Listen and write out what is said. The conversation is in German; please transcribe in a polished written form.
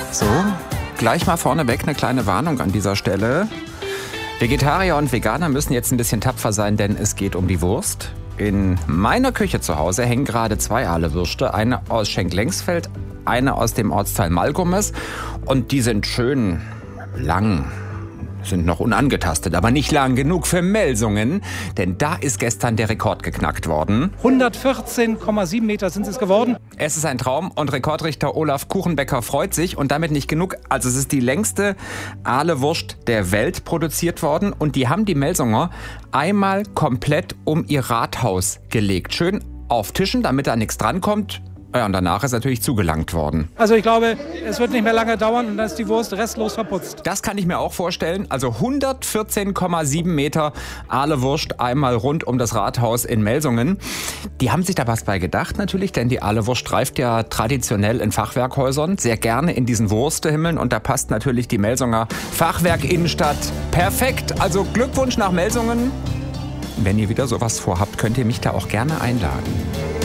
So, gleich mal vorneweg eine kleine Warnung an dieser Stelle. Vegetarier und Veganer müssen jetzt ein bisschen tapfer sein, denn es geht um die Wurst. In meiner Küche zu Hause hängen gerade 2 Ahlewürste, eine aus Schenk-Lengsfeld, eine aus dem Ortsteil Malgommes. Und die sind schön lang, sind noch unangetastet, aber nicht lang genug für Melsungen, denn da ist gestern der Rekord geknackt worden. 114,7 Meter sind es geworden. Es ist ein Traum und Rekordrichter Olaf Kuchenbecker freut sich und damit nicht genug. Also es ist die längste Ahlewurst der Welt produziert worden und die haben die Melsunger einmal komplett um ihr Rathaus gelegt. Schön auf Tischen, damit da nichts drankommt. Ja, und danach ist natürlich zugelangt worden. Also ich glaube, es wird nicht mehr lange dauern und dann ist die Wurst restlos verputzt. Das kann ich mir auch vorstellen. Also 114,7 Meter Ahlewurst einmal rund um das Rathaus in Melsungen. Die haben sich da was bei gedacht natürlich, denn die Ahlewurst streift ja traditionell in Fachwerkhäusern, sehr gerne in diesen Wursthimmeln. Und da passt natürlich die Melsunger Fachwerk-Innenstadt perfekt. Also Glückwunsch nach Melsungen. Wenn ihr wieder sowas vorhabt, könnt ihr mich da auch gerne einladen.